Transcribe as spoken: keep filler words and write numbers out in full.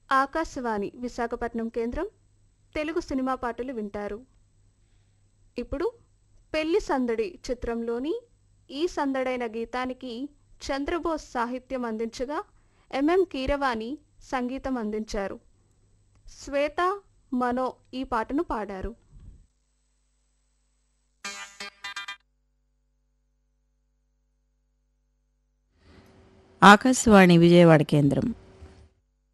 ఆకాశవాణి విశాఖపట్నం కేంద్రం తెలుగు సినిమా పాటలు వింటారు. ఇప్పుడు పెళ్లి సందడి చిత్రంలోని ఈ సందడైన గీతానికి చంద్రబోస్ సాహిత్యం అందించగా ఎంఎం కీరవాణి సంగీతం అందించారు. శ్వేత, మనో ఈ పాటను పాడారు. ఆకాశవాణి విజయవాడ కేంద్రం